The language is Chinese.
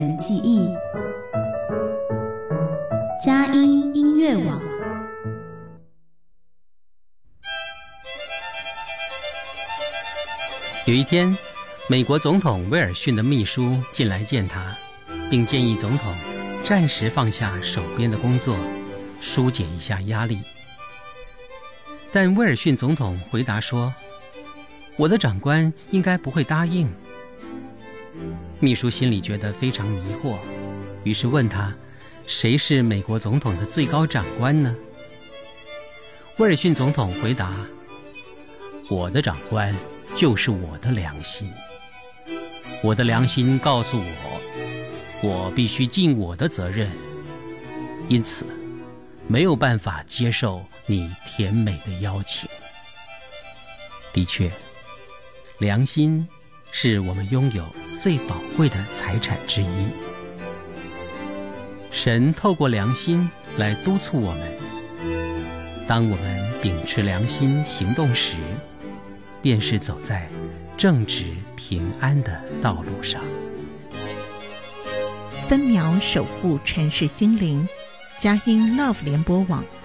人记忆，佳音音乐网。 有一天，美国总统威尔逊的秘书进来见他，并建议总统暂时放下手边的工作，疏解一下压力。但威尔逊总统回答说，我的长官应该不会答应。秘书心里觉得非常迷惑，于是问他，谁是美国总统的最高长官呢？威尔逊总统回答，我的长官就是我的良心。我的良心告诉我必须尽我的责任，因此没有办法接受你甜美的邀请。的确，良心是我们拥有最宝贵的财产之一。神透过良心来督促我们，当我们秉持良心行动时，便是走在正直平安的道路上。 分秒守护城市心灵，佳音 Love 联播网